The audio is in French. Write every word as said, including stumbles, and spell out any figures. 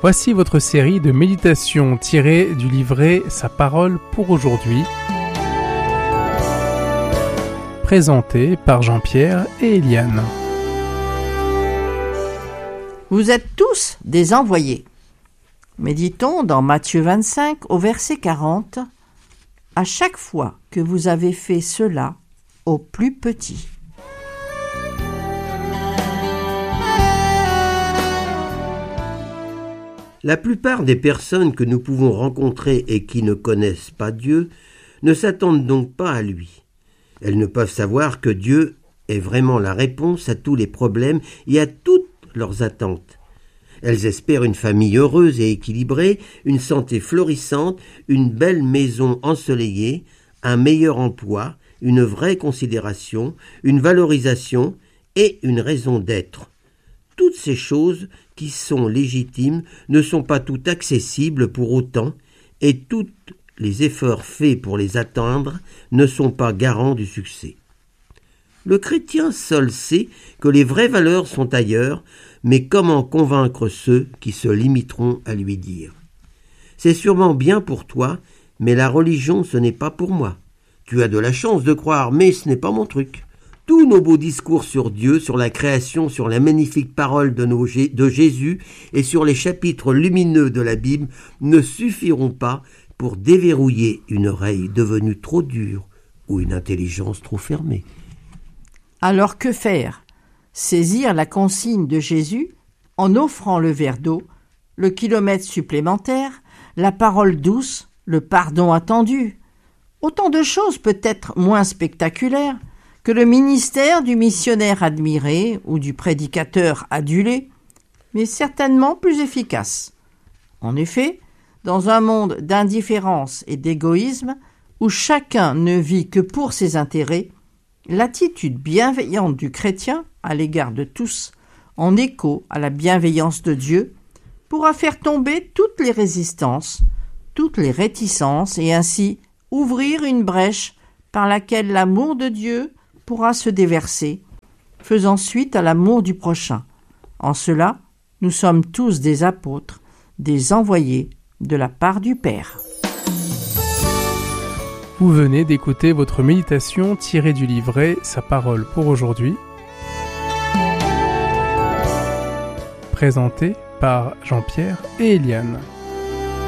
Voici votre série de méditations tirées du livret Sa parole pour aujourd'hui, présentée par Jean-Pierre et Eliane. Vous êtes tous des envoyés. Méditons dans Matthieu vingt-cinq au verset quarante. À chaque fois que vous avez fait cela au plus petit. La plupart des personnes que nous pouvons rencontrer et qui ne connaissent pas Dieu ne s'attendent donc pas à lui. Elles ne peuvent savoir que Dieu est vraiment la réponse à tous les problèmes et à toutes leurs attentes. Elles espèrent une famille heureuse et équilibrée, une santé florissante, une belle maison ensoleillée, un meilleur emploi, une vraie considération, une valorisation et une raison d'être. Toutes ces choses qui sont légitimes ne sont pas toutes accessibles pour autant, et tous les efforts faits pour les atteindre ne sont pas garants du succès. Le chrétien seul sait que les vraies valeurs sont ailleurs, mais comment convaincre ceux qui se limiteront à lui dire « C'est sûrement bien pour toi, mais la religion ce n'est pas pour moi. Tu as de la chance de croire, mais ce n'est pas mon truc. » Tous nos beaux discours sur Dieu, sur la création, sur la magnifique parole de, nos, de Jésus et sur les chapitres lumineux de la Bible ne suffiront pas pour déverrouiller une oreille devenue trop dure ou une intelligence trop fermée. Alors que faire ? Saisir la consigne de Jésus en offrant le verre d'eau, le kilomètre supplémentaire, la parole douce, le pardon attendu. Autant de choses peut-être moins spectaculaires que le ministère du missionnaire admiré ou du prédicateur adulé, mais certainement plus efficace. En effet, dans un monde d'indifférence et d'égoïsme, où chacun ne vit que pour ses intérêts, l'attitude bienveillante du chrétien à l'égard de tous, en écho à la bienveillance de Dieu, pourra faire tomber toutes les résistances, toutes les réticences et ainsi ouvrir une brèche par laquelle l'amour de Dieu pourra se déverser, faisant suite à l'amour du prochain. En cela, nous sommes tous des apôtres, des envoyés de la part du Père. Vous venez d'écouter votre méditation tirée du livret Sa parole pour aujourd'hui, présentée par Jean-Pierre et Eliane.